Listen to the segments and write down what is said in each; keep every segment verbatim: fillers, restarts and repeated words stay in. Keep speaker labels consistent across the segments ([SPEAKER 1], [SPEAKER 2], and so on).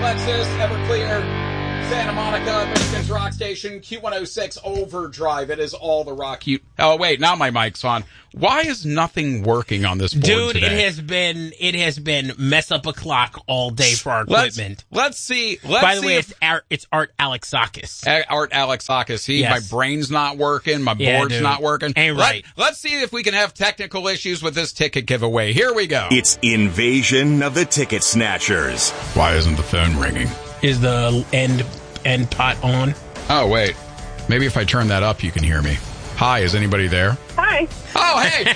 [SPEAKER 1] Alexis, Everclear, Santa Monica, Michigan's rock station, Q one oh six Overdrive. It is all the rock. You. Oh wait, now my mic's on. Why is nothing working on this board
[SPEAKER 2] Dude,
[SPEAKER 1] today?
[SPEAKER 2] it has been it has been mess up a clock all day for our
[SPEAKER 1] let's,
[SPEAKER 2] equipment.
[SPEAKER 1] Let's see. Let's
[SPEAKER 2] By the
[SPEAKER 1] see
[SPEAKER 2] way,
[SPEAKER 1] if,
[SPEAKER 2] it's Art, it's Art Alexakis.
[SPEAKER 1] Art Alexakis. See,
[SPEAKER 2] Yes.
[SPEAKER 1] my brain's not working. My
[SPEAKER 2] Yeah,
[SPEAKER 1] board's
[SPEAKER 2] dude.
[SPEAKER 1] not working.
[SPEAKER 2] Ain't
[SPEAKER 1] Let,
[SPEAKER 2] right.
[SPEAKER 1] Let's see if we can have technical issues with this ticket giveaway. Here we go.
[SPEAKER 3] It's Invasion of the Ticket Snatchers.
[SPEAKER 1] Why isn't the phone ringing?
[SPEAKER 2] Is the end end pot on?
[SPEAKER 1] Oh, wait. Maybe if I turn that up, you can hear me. Hi, is anybody there?
[SPEAKER 4] Hi.
[SPEAKER 1] Oh, hey!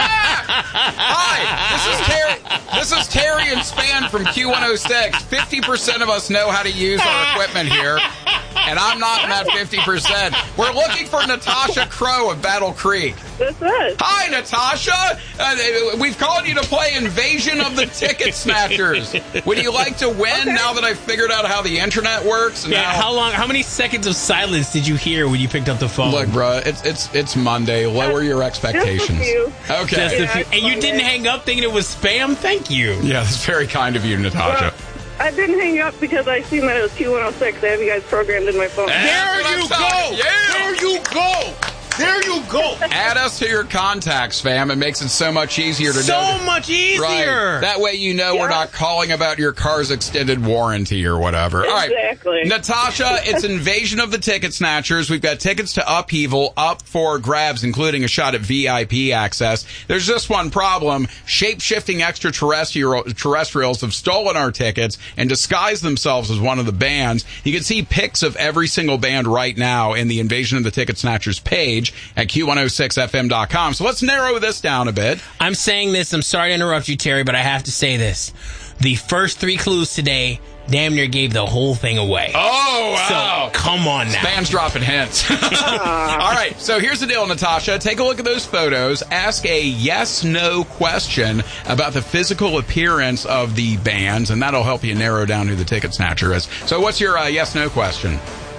[SPEAKER 1] Hi, this is Terry. This is Terry and Span from Q one oh six. fifty percent of us know how to use our equipment here, and I'm not in that fifty percent. We're looking for Natasha Crow of Battle Creek.
[SPEAKER 4] This is.
[SPEAKER 1] Hi, Natasha. Uh, we've called you to play Invasion of the Ticket Snatchers. Would you like to win
[SPEAKER 4] Okay.
[SPEAKER 1] now that I've figured out how the internet works? And
[SPEAKER 2] Yeah,
[SPEAKER 1] how-
[SPEAKER 2] how long how many seconds of silence did you hear when you picked up the phone?
[SPEAKER 1] Look, bro, it's it's it's Monday. Lower your
[SPEAKER 4] Just a
[SPEAKER 1] expectations.
[SPEAKER 4] few.
[SPEAKER 1] Okay.
[SPEAKER 2] Just a
[SPEAKER 4] Yeah,
[SPEAKER 2] few-
[SPEAKER 4] it's
[SPEAKER 2] and you
[SPEAKER 4] Monday.
[SPEAKER 2] didn't hang up thinking it was spam? Thank you.
[SPEAKER 1] Yeah, that's very kind of you, Natasha.
[SPEAKER 4] Well, I didn't hang up because I seen that it was Q one oh six. I have you guys programmed in my phone.
[SPEAKER 1] That's
[SPEAKER 2] There
[SPEAKER 1] what I'm
[SPEAKER 2] you
[SPEAKER 1] telling
[SPEAKER 2] go.
[SPEAKER 1] you. Yeah.
[SPEAKER 2] There you go. There you go.
[SPEAKER 1] Add us to your contacts, fam. It makes it so much easier to
[SPEAKER 2] So
[SPEAKER 1] know.
[SPEAKER 2] much easier.
[SPEAKER 1] Right. That way you know we're
[SPEAKER 4] Yeah.
[SPEAKER 1] not calling about your car's extended warranty or whatever. All right.
[SPEAKER 4] Exactly.
[SPEAKER 1] Natasha, it's Invasion of the Ticket Snatchers. We've got tickets to Upheaval up for grabs, including a shot at V I P access. There's just one problem. Shape-shifting extraterrestrial terrestrials have stolen our tickets and disguised themselves as one of the bands. You can see pics of every single band right now in the Invasion of the Ticket Snatchers page at Q one oh six F M dot com. So let's narrow this down a bit.
[SPEAKER 2] I'm saying this. I'm sorry to interrupt you, Terry, but I have to say this. The first three clues today damn near gave the whole thing away.
[SPEAKER 1] Oh, wow.
[SPEAKER 2] So, come on now.
[SPEAKER 1] Spam's dropping hints. All right, so here's the deal, Natasha. Take a look at those photos. Ask a yes-no question about the physical appearance of the bands, and that'll help you narrow down who the ticket snatcher is. So what's your uh, yes-no question?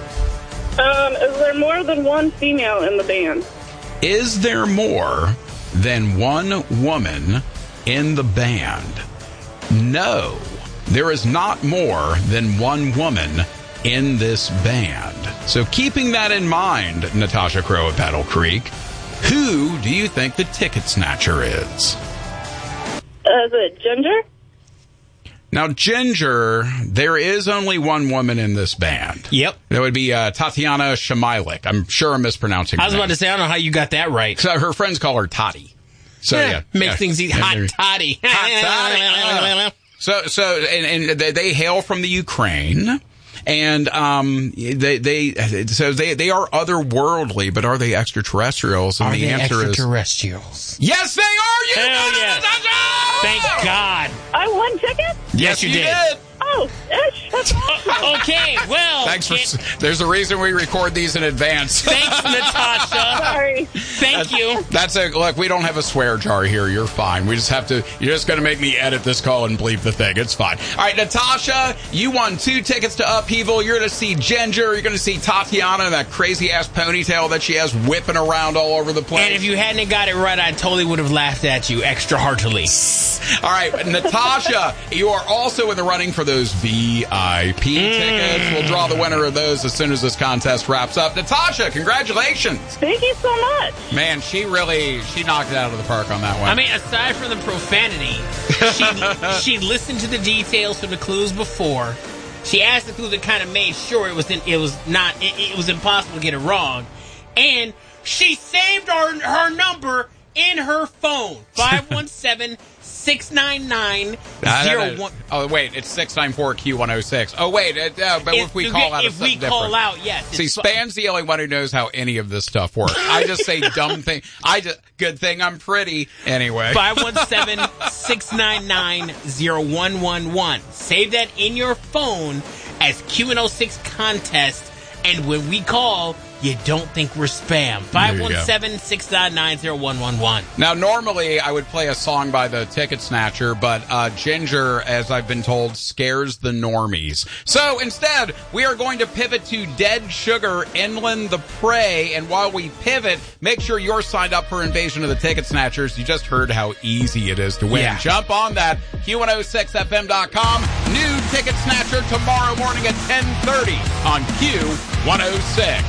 [SPEAKER 4] Um, is there more than one female in the band?
[SPEAKER 1] Is there more than one woman in the band? No, there is not more than one woman in this band. So keeping that in mind, Natasha Crow at Battle Creek, who do you think the ticket snatcher is?
[SPEAKER 4] Uh, is it Ginger?
[SPEAKER 1] Now, Ginger, there is only one woman in this band.
[SPEAKER 2] Yep.
[SPEAKER 1] That would be uh, Tatiana Shmailik. I'm sure I'm mispronouncing
[SPEAKER 2] I was
[SPEAKER 1] her
[SPEAKER 2] about
[SPEAKER 1] name.
[SPEAKER 2] to say, I don't know how you got that right.
[SPEAKER 1] So her friends call her Toddy. So yeah,
[SPEAKER 2] Make
[SPEAKER 1] yeah.
[SPEAKER 2] things easy.
[SPEAKER 1] Yeah,
[SPEAKER 2] Hot
[SPEAKER 1] there-
[SPEAKER 2] toddy.
[SPEAKER 1] Hot toddy. So, so, and, and they, they hail from the Ukraine, and um, they, they, so they, they are otherworldly, but are they extraterrestrials? And
[SPEAKER 2] Are
[SPEAKER 1] the
[SPEAKER 2] they
[SPEAKER 1] answer is
[SPEAKER 2] extraterrestrials?
[SPEAKER 1] yes, they are. You
[SPEAKER 2] Hell
[SPEAKER 1] got it,
[SPEAKER 2] yeah.
[SPEAKER 1] Natasha!
[SPEAKER 2] Thank God.
[SPEAKER 4] I won tickets?
[SPEAKER 2] Yes, you did.
[SPEAKER 4] Oh, ish. That's awesome.
[SPEAKER 2] Okay, well.
[SPEAKER 1] Thanks for.
[SPEAKER 2] can't-
[SPEAKER 1] s- There's a reason we record these in advance.
[SPEAKER 2] Thanks, Natasha.
[SPEAKER 4] Sorry.
[SPEAKER 2] Thank you.
[SPEAKER 1] That's a look. We don't have a swear jar here. You're fine. We just have to. You're just going to make me edit this call and bleep the thing. It's fine. All right, Natasha, you won two tickets to Upheaval. You're going to see Ginger. You're going to see Tatiana in that crazy ass ponytail that she has whipping around all over the place.
[SPEAKER 2] And if you hadn't got it right, I totally would have laughed at you extra heartily.
[SPEAKER 1] All right, Natasha, you are also in the running for those V I P
[SPEAKER 2] Mm.
[SPEAKER 1] tickets. We'll draw the winner of those as soon as this contest wraps up. Natasha, congratulations.
[SPEAKER 4] Thank you so much.
[SPEAKER 1] Man, she really, she knocked it out of the park on that one.
[SPEAKER 2] I mean, aside from the profanity, she she listened to the details from the clues before. She asked the clues and kind of made sure it was in, it was not it, it was impossible to get it wrong, and she saved her her number in her phone five one seven, six nine nine, zero one.
[SPEAKER 1] Oh, wait, it's six nine four Q one oh six. Oh, wait, it, uh, but if, we call out
[SPEAKER 2] if we
[SPEAKER 1] something
[SPEAKER 2] call
[SPEAKER 1] different.
[SPEAKER 2] out, yes.
[SPEAKER 1] See,
[SPEAKER 2] it's fu-
[SPEAKER 1] Span's the only one who knows how any of this stuff works. I just say dumb thing. I just, good thing I'm pretty. Anyway.
[SPEAKER 2] five one seven, six nine nine, zero one one one. Save that in your phone as Q one oh six contest, and when we call, you don't think we're spam. five one seven, six nine nine, zero one one one.
[SPEAKER 1] Now, normally I would play a song by the Ticket Snatcher, but uh, Ginger, as I've been told, scares the normies. So instead, we are going to pivot to Dead Sugar, Inland the Prey, and while we pivot, make sure you're signed up for Invasion of the Ticket Snatchers. You just heard how easy it is to win.
[SPEAKER 2] Yeah.
[SPEAKER 1] Jump on that, Q one oh six F M dot com. New Ticket Snatcher tomorrow morning at ten thirty on Q one oh six.